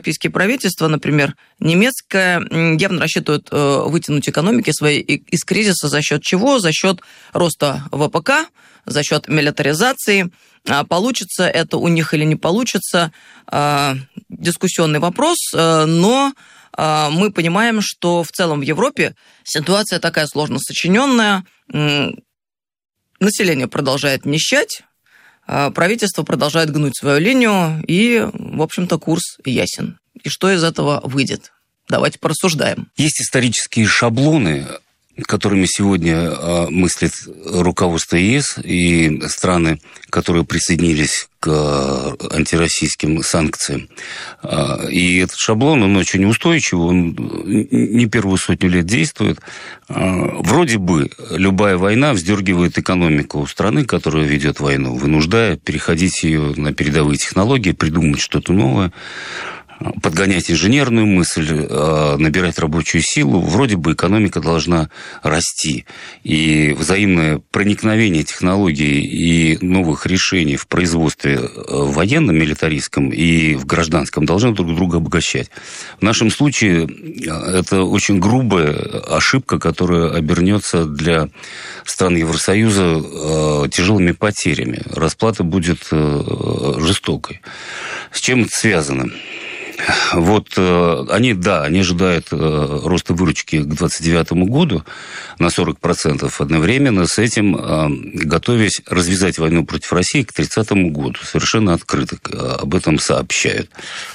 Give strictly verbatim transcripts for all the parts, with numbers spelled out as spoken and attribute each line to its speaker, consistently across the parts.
Speaker 1: европейские правительства, например, немецкое, явно рассчитывают вытянуть экономики свои из кризиса за счет чего? За счет роста ВПК, за счет милитаризации. Получится это у них или не получится, дискуссионный вопрос, но мы понимаем, что в целом в Европе ситуация такая сложно сочиненная. Население продолжает нищать, правительство продолжает гнуть свою линию, и, в общем-то, курс ясен. И что из этого выйдет? Давайте порассуждаем.
Speaker 2: Есть исторические шаблоны, которыми сегодня мыслит руководство ЕС и страны, которые присоединились к антироссийским санкциям. И этот шаблон, он очень устойчивый, он не первую сотню лет действует. Вроде бы любая война вздергивает экономику страны, которая ведет войну, вынуждая переходить ее на передовые технологии, придумать что-то новое, подгонять инженерную мысль, набирать рабочую силу. Вроде бы экономика должна расти. И взаимное проникновение технологий и новых решений в производстве военном, милитаристском и в гражданском должны друг друга обогащать. В нашем случае это очень грубая ошибка, которая обернется для стран Евросоюза тяжелыми потерями. Расплата будет жестокой. С чем это связано? Вот они, да, они ожидают роста выручки к двадцать девятому году на сорок процентов, одновременно с этим готовясь развязать войну против России к тридцатому году. Совершенно открыто об этом сообщают.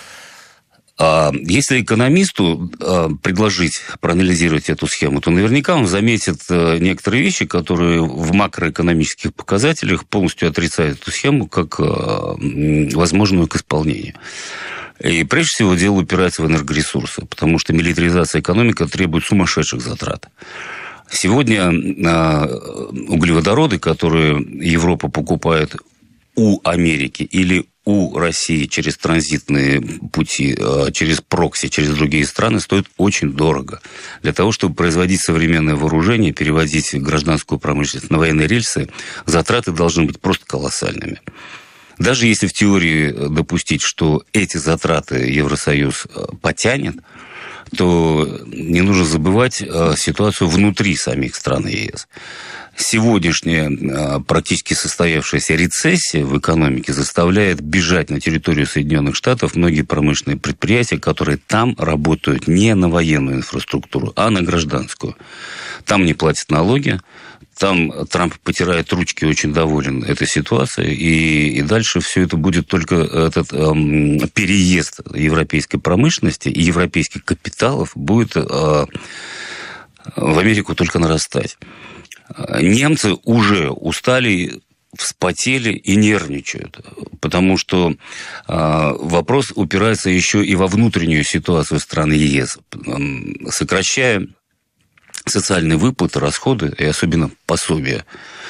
Speaker 2: Если экономисту предложить проанализировать эту схему, то наверняка он заметит некоторые вещи, которые в макроэкономических показателях полностью отрицают эту схему как возможную к исполнению. И прежде всего дело упирается в энергоресурсы, потому что милитаризация экономики требует сумасшедших затрат. Сегодня углеводороды, которые Европа покупает у Америки или у России через транзитные пути, через прокси, через другие страны, стоят очень дорого. Для того, чтобы производить современное вооружение, переводить гражданскую промышленность на военные рельсы, затраты должны быть просто колоссальными. Даже если в теории допустить, что эти затраты Евросоюз потянет, то не нужно забывать ситуацию внутри самих стран ЕС. Сегодняшняя практически состоявшаяся рецессия в экономике заставляет бежать на территорию Соединенных Штатов многие промышленные предприятия, которые там работают не на военную инфраструктуру, а на гражданскую. Там не платят налоги. Там Трамп потирает ручки, очень доволен этой ситуацией, и, и дальше все это будет только этот эм, переезд европейской промышленности и европейских капиталов будет э, в Америку только нарастать. Немцы уже устали, вспотели и нервничают, потому что э, вопрос упирается еще и во внутреннюю ситуацию стран ЕС, сокращая социальные выплаты, расходы и особенно пособия.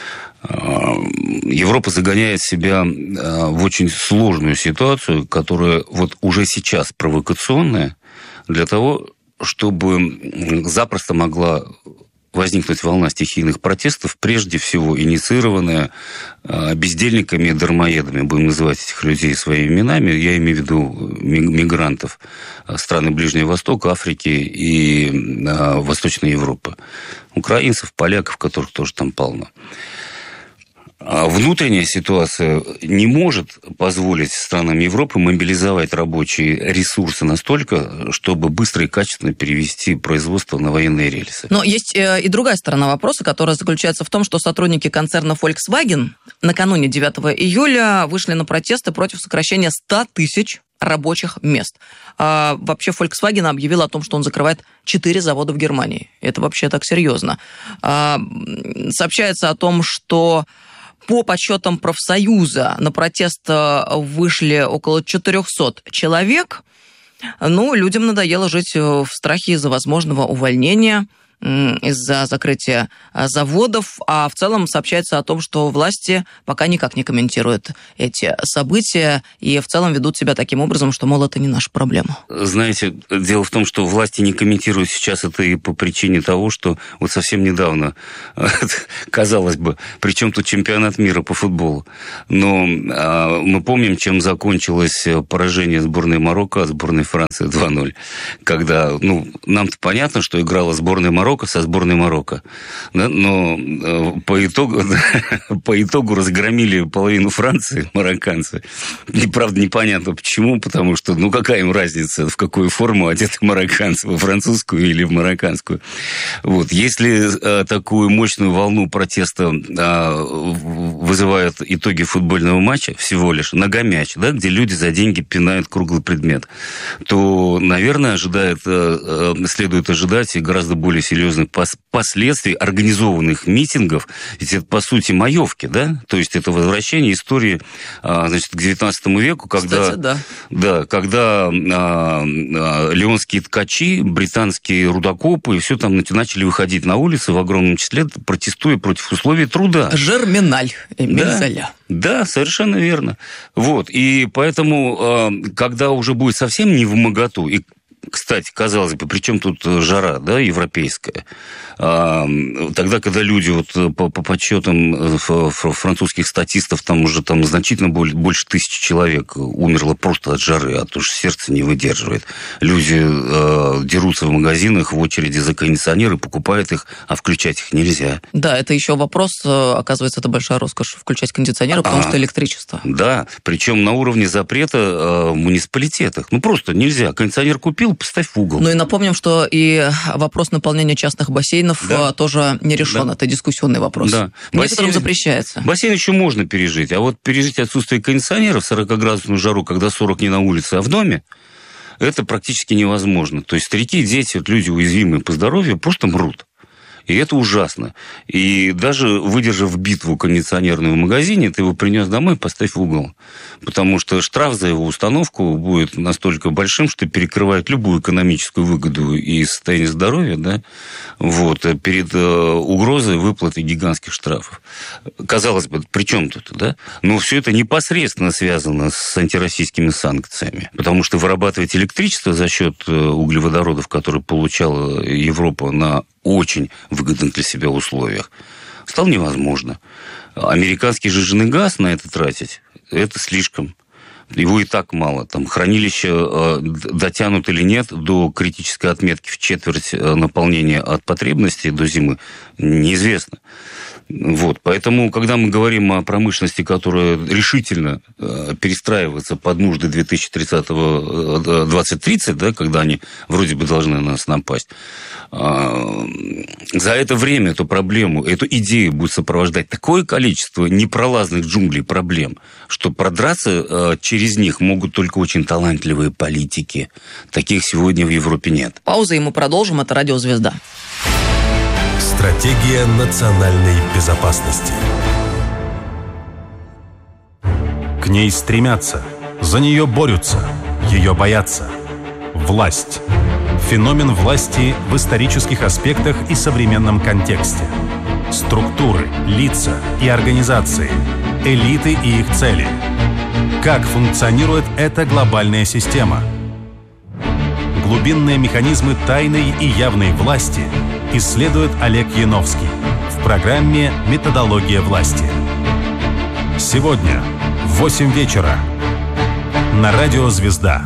Speaker 2: Европа загоняет себя в очень сложную ситуацию, которая вот уже сейчас провокационная, для того, чтобы запросто могла возникнуть волна стихийных протестов, прежде всего инициированная бездельниками и дармоедами, будем называть этих людей своими именами, я имею в виду мигрантов стран Ближнего Востока, Африки и Восточной Европы, украинцев, поляков, которых тоже там полно. Внутренняя ситуация не может позволить странам Европы мобилизовать рабочие ресурсы настолько, чтобы быстро и качественно перевести производство на военные рельсы.
Speaker 1: Но есть и другая сторона вопроса, которая заключается в том, что сотрудники концерна Volkswagen накануне девятого июля вышли на протесты против сокращения ста тысяч рабочих мест. А вообще Volkswagen объявил о том, что он закрывает четыре завода в Германии. Это вообще так серьезно. А, сообщается о том, что по подсчетам профсоюза на протест вышли около четырехсот человек. Ну, людям надоело жить в страхе из-за возможного увольнения. из-за закрытия заводов, а в целом сообщается о том, что власти пока никак не комментируют эти события и в целом ведут себя таким образом, что, мол, это не наша проблема.
Speaker 2: Знаете, дело в том, что власти не комментируют сейчас это и по причине того, что вот совсем недавно, казалось бы, при чем тут чемпионат мира по футболу, но мы помним, чем закончилось поражение сборной Марокко от сборной Франции два ноль, когда, ну, нам-то понятно, что играла сборная Марокко со сборной Марокко, да, но по итогу, по итогу разгромили половину Франции марокканцы. И, правда, непонятно почему, потому что, ну, какая им разница, в какую форму одеты марокканцы, во французскую или в марокканскую. Вот. Если такую мощную волну протеста вызывают итоги футбольного матча, всего лишь ногомяч, да, где люди за деньги пинают круглый предмет, то, наверное, ожидает, следует ожидать и гораздо более серьезных последствий организованных митингов. Ведь это, по сути, маевки, да? То есть это возвращение истории, значит, к девятнадцатому веку, когда,
Speaker 1: кстати, да.
Speaker 2: Да, когда а, а, леонские ткачи, британские рудокопы, и все там начали выходить на улицы в огромном числе, протестуя против условий труда.
Speaker 1: Жерминаль, Эмиль
Speaker 2: да.
Speaker 1: Золя.
Speaker 2: Да, совершенно верно. Вот. И поэтому, когда уже будет совсем не вмоготу, и, кстати, казалось бы, при чем тут жара, да, европейская? Тогда, когда люди, вот, по, по подсчетам французских статистов, там уже там значительно больше тысячи человек умерло просто от жары, а то, что сердце не выдерживает. Люди э, дерутся в магазинах в очереди за кондиционеры, покупают их, а включать их нельзя.
Speaker 1: Да, это еще вопрос, оказывается, это большая роскошь, включать кондиционеры, потому а, что электричество.
Speaker 2: Да, причем на уровне запрета э, в муниципалитетах. Ну, просто нельзя. Кондиционер купил, поставь в угол.
Speaker 1: Ну и напомним, что и вопрос наполнения частных бассейнов да. тоже не решен. Да. Это дискуссионный вопрос. Да. Некоторым запрещается.
Speaker 2: Бассейн еще можно пережить, а вот пережить отсутствие кондиционера в сорокаградусную жару, когда сорок не на улице, а в доме, это практически невозможно. То есть старики, дети, вот люди уязвимые по здоровью, просто мрут. И это ужасно. И даже выдержав битву кондиционерную в магазине, ты его принес домой, поставь в угол. Потому что штраф за его установку будет настолько большим, что перекрывает любую экономическую выгоду и состояние здоровья, да, вот, перед угрозой выплаты гигантских штрафов. Казалось бы, при чем тут, да? Но все это непосредственно связано с антироссийскими санкциями. Потому что вырабатывать электричество за счет углеводородов, которые получала Европа на очень выгодных для себя условиях, стало невозможно. Американский жиженый газ на это тратить, это слишком. Его и так мало. Там хранилища дотянут или нет до критической отметки в четверть наполнения от потребностей до зимы, неизвестно. Вот. Поэтому, когда мы говорим о промышленности, которая решительно перестраивается под нужды две тысячи тридцатого двадцать тридцать, да, когда они вроде бы должны на нас напасть, за это время эту проблему, эту идею будет сопровождать такое количество непролазных джунглей проблем, что продраться через них могут только очень талантливые политики. Таких сегодня в Европе нет.
Speaker 1: Пауза, и мы продолжим. Это «Радио Звезда».
Speaker 3: Стратегия национальной безопасности. К ней стремятся, за нее борются, ее боятся. Власть. Феномен власти в исторических аспектах и современном контексте. Структуры, лица и организации, элиты и их цели. Как функционирует эта глобальная система? Глубинные механизмы тайной и явной власти исследует Олег Яновский в программе «Методология власти». Сегодня в восемь вечера на Радио Звезда.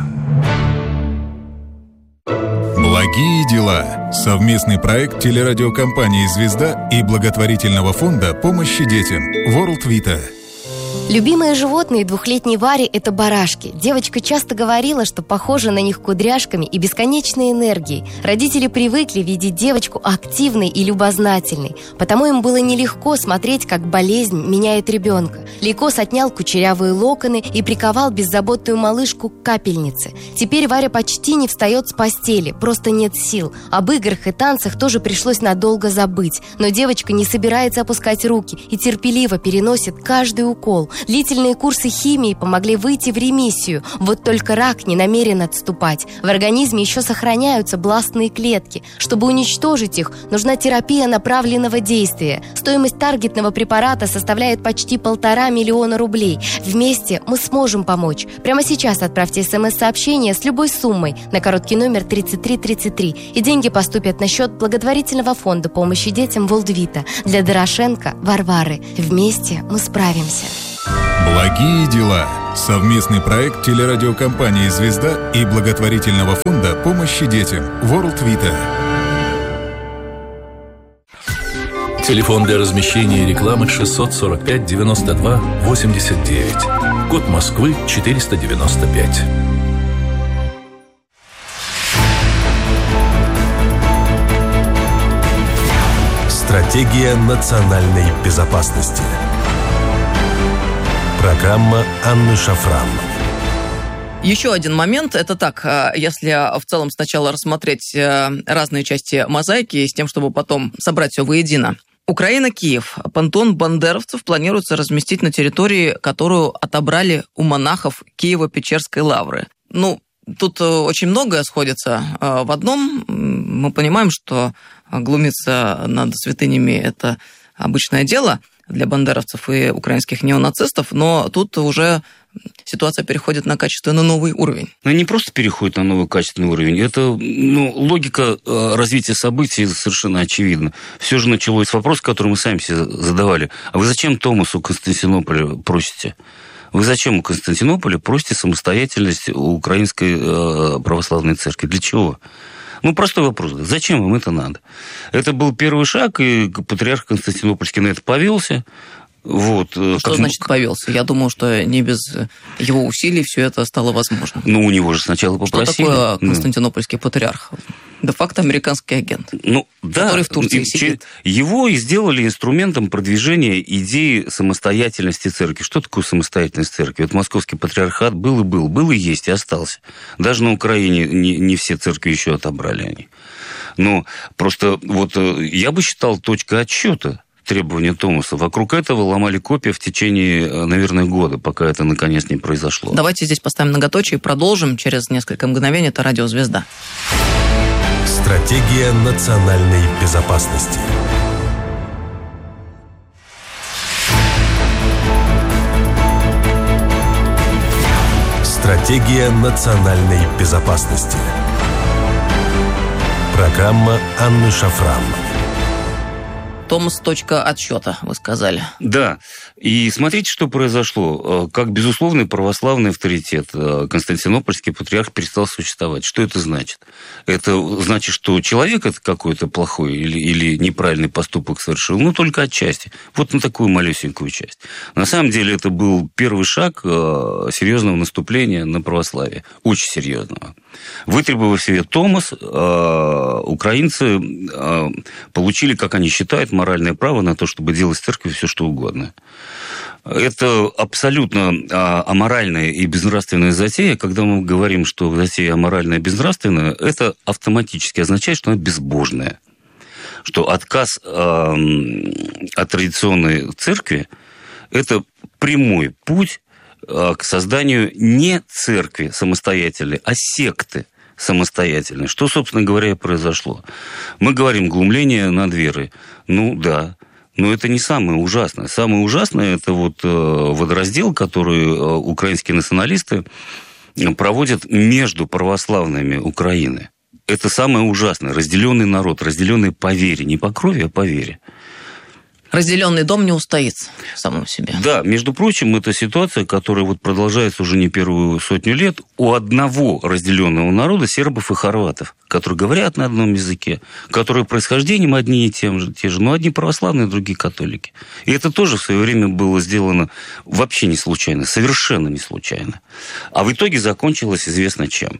Speaker 4: Благие дела. Совместный проект телерадиокомпании «Звезда» и благотворительного фонда помощи детям World Vita.
Speaker 5: Любимые животные двухлетней Вари – это барашки. Девочка часто говорила, что похожа на них кудряшками и бесконечной энергией. Родители привыкли видеть девочку активной и любознательной, потому им было нелегко смотреть, как болезнь меняет ребенка. Лейкоз отнял кучерявые локоны и приковал беззаботную малышку к капельнице. Теперь Варя почти не встает с постели, просто нет сил. Об играх и танцах тоже пришлось надолго забыть. Но девочка не собирается опускать руки и терпеливо переносит каждый укол. укол. Длительные курсы химии помогли выйти в ремиссию. Вот только рак не намерен отступать. В организме еще сохраняются бластные клетки. Чтобы уничтожить их, нужна терапия направленного действия. Стоимость таргетного препарата составляет почти полтора миллиона рублей. Вместе мы сможем помочь. Прямо сейчас отправьте смс-сообщение с любой суммой на короткий номер тридцать три тридцать три, и деньги поступят на счет благотворительного фонда помощи детям World Vita для Дорошенко Варвары. Вместе мы справимся.
Speaker 4: Благие дела. Совместный проект телерадиокомпании «Звезда» и благотворительного фонда помощи детям World Vita.
Speaker 6: Телефон для размещения рекламы шестьсот сорок пять девяносто два восемьдесят девять. Код Москвы четыреста девяносто пять.
Speaker 3: Стратегия национальной безопасности. Программа Анны Шафран.
Speaker 1: Еще один момент, это так, если в целом сначала рассмотреть разные части мозаики с тем, чтобы потом собрать все воедино. Украина, Киев. Пантеон бандеровцев планируется разместить на территории, которую отобрали у монахов Киево-Печерской лавры. Ну, тут очень многое сходится в одном. Мы понимаем, что глумиться над святынями – это обычное дело для бандеровцев и украинских неонацистов, но тут уже ситуация переходит на качественно новый уровень.
Speaker 2: Она не просто переходит на новый качественный уровень, это ну, логика развития событий совершенно очевидна. Все же началось с вопроса, который мы сами себе задавали. А вы зачем Томасу Константинополя просите? Вы зачем у Константинополя просите самостоятельность у Украинской православной церкви? Для чего? Ну, простой вопрос. Зачем вам это надо? Это был первый шаг, и патриарх Константинопольский на это повелся. Вот.
Speaker 1: Что как... значит повелся? Я думаю, что не без его усилий все это стало возможным.
Speaker 2: Ну, у него же сначала попросили.
Speaker 1: Что такое Константинопольский патриарх? Де-факто американский агент,
Speaker 2: ну, да,
Speaker 1: который в Турции сидит.
Speaker 2: Его и сделали инструментом продвижения идеи самостоятельности церкви. Что такое самостоятельность церкви? Вот московский патриархат был и был, был и есть, и остался. Даже на Украине не, не все церкви еще отобрали они. Но просто вот я бы считал точкой отсчета требования Томаса. Вокруг этого ломали копья в течение, наверное, года, пока это наконец не произошло.
Speaker 1: Давайте здесь поставим многоточие и продолжим через несколько мгновений. Это «Радио Звезда».
Speaker 3: Стратегия национальной безопасности. Стратегия национальной безопасности. Программа Анны Шафран.
Speaker 1: Томас, точка отсчета, вы сказали.
Speaker 2: Да. И смотрите, что произошло. Как безусловный православный авторитет Константинопольский патриарх перестал существовать. Что это значит? Это значит, что человек это какой-то плохой или, или неправильный поступок совершил, ну, только отчасти. Вот на такую малюсенькую часть. На самом деле, это был первый шаг серьезного наступления на православие. Очень серьезного. Вытребовав себе Томас, украинцы получили, как они считают, моральное право на то, чтобы делать с церковью все, что угодно. Это абсолютно аморальная и безнравственная затея. Когда мы говорим, что затея аморальная и безнравственная, это автоматически означает, что она безбожная. Что отказ от традиционной церкви – это прямой путь к созданию не церкви самостоятельной, а секты самостоятельной. Что, собственно говоря, и произошло. Мы говорим глумление над верой. Ну, да. Но это не самое ужасное. Самое ужасное – это вот водораздел, который украинские националисты проводят между православными Украины. Это самое ужасное. Разделенный народ, разделенный по вере. Не по крови, а по вере.
Speaker 1: Разделенный дом не устоится в самом себе.
Speaker 2: Да, между прочим, это ситуация, которая вот продолжается уже не первую сотню лет у одного разделенного народа, сербов и хорватов, которые говорят на одном языке, которые происхождением одни и тем же, те же, но одни православные, другие католики. И это тоже в свое время было сделано вообще не случайно, совершенно не случайно. А в итоге закончилось известно чем.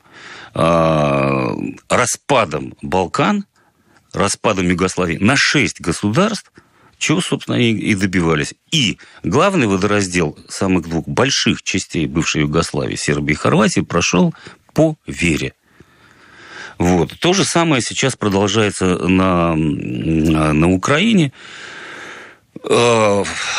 Speaker 2: Распадом Балкан, распадом Югославии на шесть государств, чего, собственно, они и добивались. И главный водораздел самых двух больших частей бывшей Югославии, Сербии и Хорватии, прошел по вере. Вот. То же самое сейчас продолжается на, на Украине.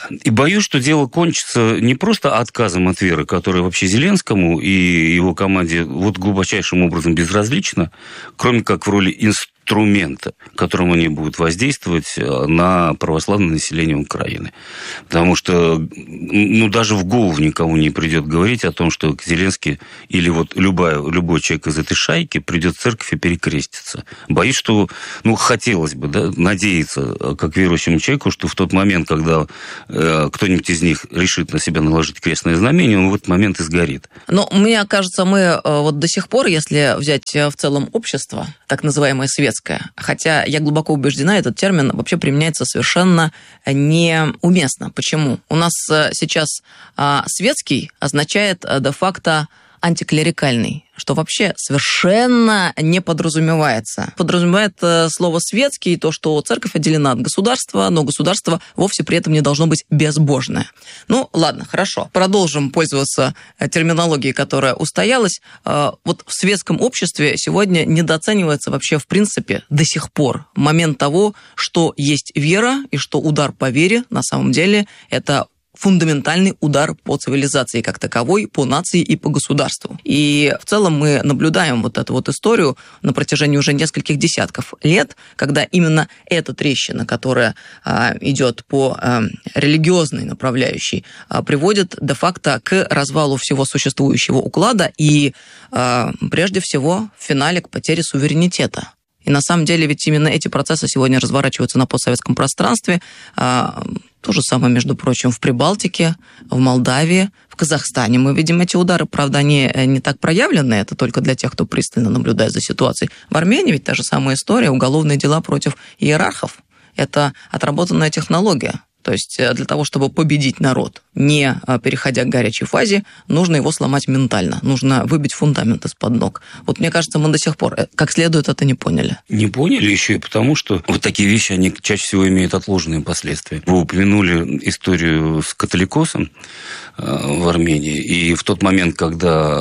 Speaker 2: И боюсь, что дело кончится не просто отказом от веры, которая вообще Зеленскому и его команде вот глубочайшим образом безразлична, кроме как в роли инструмента, которым они будут воздействовать на православное население Украины. Потому что ну, даже в голову никому не придет говорить о том, что Зеленский или вот любая, любой человек из этой шайки придет в церковь и перекрестится. Боюсь, что, ну, хотелось бы, да, надеяться, как верующему человеку, что в тот момент, когда э, кто-нибудь из них решит на себя наложить крестное знамение, он в этот момент и сгорит.
Speaker 1: Но мне кажется, мы э, вот до сих пор, если взять в целом общество, так называемое светское, хотя я глубоко убеждена, этот термин вообще применяется совершенно неуместно. Почему? У нас сейчас э, светский означает э, де-факто антиклерикальный, что вообще совершенно не подразумевается. Подразумевает слово «светский» то, что церковь отделена от государства, но государство вовсе при этом не должно быть безбожное. Ну, ладно, хорошо. Продолжим пользоваться терминологией, которая устоялась. Вот в светском обществе сегодня недооценивается вообще в принципе до сих пор момент того, что есть вера и что удар по вере на самом деле это фундаментальный удар по цивилизации как таковой, по нации и по государству. И в целом мы наблюдаем вот эту вот историю на протяжении уже нескольких десятков лет, когда именно эта трещина, которая а, идет по а, религиозной направляющей, а, приводит де-факто к развалу всего существующего уклада и а, прежде всего в финале к потере суверенитета. И на самом деле ведь именно эти процессы сегодня разворачиваются на постсоветском пространстве. То же самое, между прочим, в Прибалтике, в Молдавии, в Казахстане. Мы видим эти удары, правда, они не так проявлены, это только для тех, кто пристально наблюдает за ситуацией. В Армении ведь та же самая история, уголовные дела против иерархов. Это отработанная технология. То есть для того, чтобы победить народ, не переходя к горячей фазе, нужно его сломать ментально, нужно выбить фундамент из-под ног. Вот мне кажется, мы до сих пор как следует это не поняли.
Speaker 2: Не поняли еще и потому, что вот такие вещи, они чаще всего имеют отложенные последствия. Вы упомянули историю с католикосом в Армении, и в тот момент, когда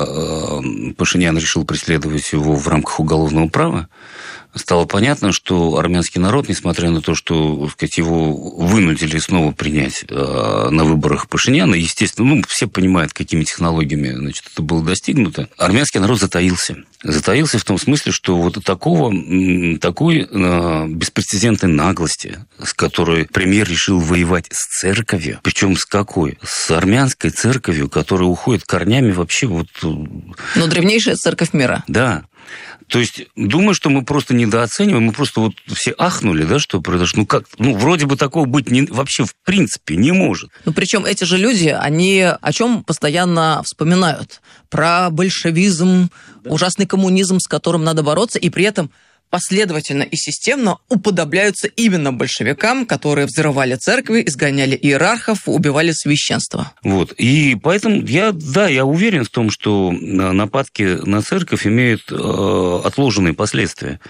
Speaker 2: Пашинян решил преследовать его в рамках уголовного права, стало понятно, что армянский народ, несмотря на то, что, так сказать, его вынудили снова принять э, на выборах Пашиняна, естественно, ну, все понимают, какими технологиями, значит, это было достигнуто, армянский народ затаился. Затаился в том смысле, что вот такого, такой э, беспрецедентной наглости, с которой премьер решил воевать с церковью, причем с какой? С армянской церковью, которая уходит корнями вообще вот...
Speaker 1: Ну, древнейшая церковь мира.
Speaker 2: Да. То есть, думаю, что мы просто недооцениваем, мы просто вот все ахнули, да, что произошло. Ну, как, ну, вроде бы такого быть не, вообще в принципе не может.
Speaker 1: Ну, причем эти же люди, они о чем постоянно вспоминают? Про большевизм, да. Ужасный коммунизм, с которым надо бороться, и при этом последовательно и системно уподобляются именно большевикам, которые взрывали церкви, изгоняли иерархов, убивали священство.
Speaker 2: Вот. И поэтому я, да, я уверен в том, что нападки на церковь имеют э, отложенные последствия.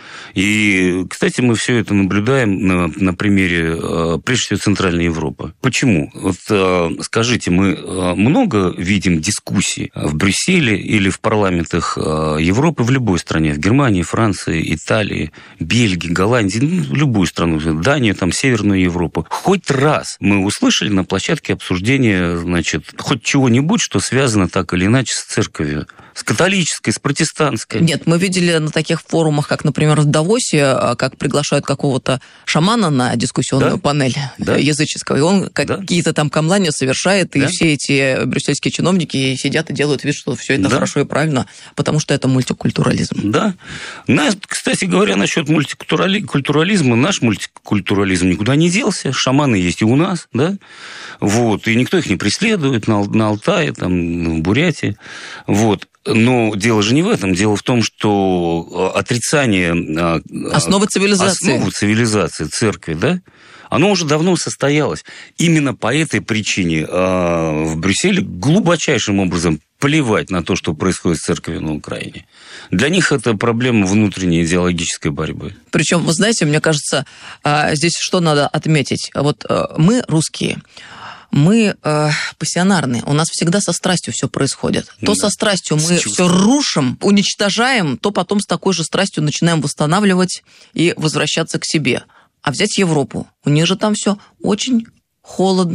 Speaker 2: И, кстати, мы все это наблюдаем на, на примере, э, прежде всего, Центральной Европы. Почему? Вот э, скажите, мы много видим дискуссий в Брюсселе или в парламентах э, Европы, в любой стране, в Германии, Франции, Италии, Бельгии, Голландии, ну, любую страну, Данию, там, Северную Европу. Хоть раз мы услышали на площадке обсуждения, значит, хоть чего-нибудь, что связано так или иначе с церковью. С католической, с протестантской.
Speaker 1: Нет, мы видели на таких форумах, как, например, в Давосе, как приглашают какого-то шамана на дискуссионную да? панель да? языческого, и он да? какие-то там камлания совершает, да? и все эти брюссельские чиновники сидят и делают вид, что все это да? хорошо и правильно, потому что это мультикультурализм.
Speaker 2: Да. Нас, кстати говоря, насчет мультикультурализма, наш мультикультурализм никуда не делся, шаманы есть и у нас, да, вот, и никто их не преследует на, на Алтае, там, в Бурятии, вот. Но дело же не в этом. Дело в том, что отрицание...
Speaker 1: Основы цивилизации.
Speaker 2: Основы цивилизации, церкви, да, оно уже давно состоялось. Именно по этой причине в Брюсселе глубочайшим образом плевать на то, что происходит с церковью на Украине. Для них это проблема внутренней идеологической борьбы.
Speaker 1: Причем, вы знаете, мне кажется, здесь что надо отметить? Вот мы, русские, мы э, пассионарны, у нас всегда со страстью все происходит. То да. со страстью мы все рушим, уничтожаем, то потом с такой же страстью начинаем восстанавливать и возвращаться к себе. А взять Европу, у них же там все очень холодно,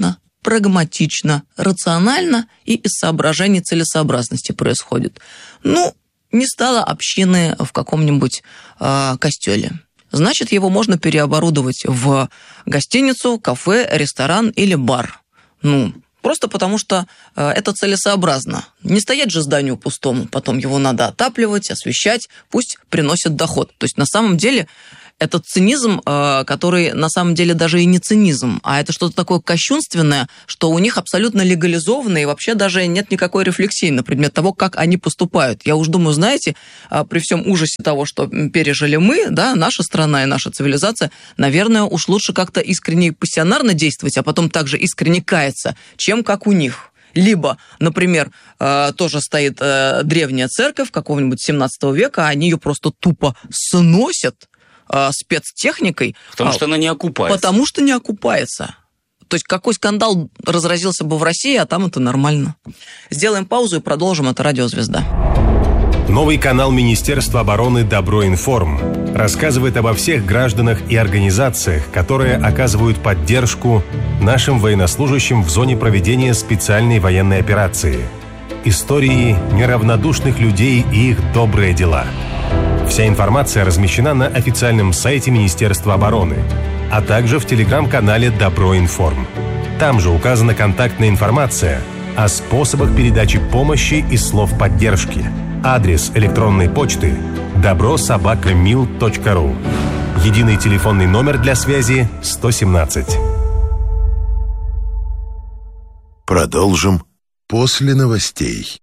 Speaker 1: прагматично, рационально и из соображений целесообразности происходит. Ну, не стало общины в каком-нибудь э, костеле. Значит, его можно переоборудовать в гостиницу, кафе, ресторан или бар. Ну, просто потому что э, это целесообразно. Не стоять же зданию пустому, потом его надо отапливать, освещать, пусть приносит доход. То есть на самом деле это цинизм, который на самом деле даже и не цинизм, а это что-то такое кощунственное, что у них абсолютно легализовано, и вообще даже нет никакой рефлексии на предмет того, как они поступают. Я уж думаю, знаете, при всем ужасе того, что пережили мы, да, наша страна и наша цивилизация, наверное, уж лучше как-то искренне и пассионарно действовать, а потом также искренне каяться, чем как у них. Либо, например, тоже стоит древняя церковь какого-нибудь семнадцатого века, а они ее просто тупо сносят спецтехникой.
Speaker 2: Потому что она не окупается.
Speaker 1: Потому что не окупается. То есть какой скандал разразился бы в России, а там это нормально. Сделаем паузу и продолжим. Это «Радио Звезда».
Speaker 3: Новый канал Министерства обороны «Добро-информ» рассказывает обо всех гражданах и организациях, которые оказывают поддержку нашим военнослужащим в зоне проведения специальной военной операции. Истории неравнодушных людей и их добрые дела. Вся информация размещена на официальном сайте Министерства обороны, а также в телеграм-канале «Добро-информ». Там же указана контактная информация о способах передачи помощи и слов поддержки. Адрес электронной почты добро собака мил точка ру. Единый телефонный номер для связи сто семнадцать.
Speaker 7: Продолжим после новостей.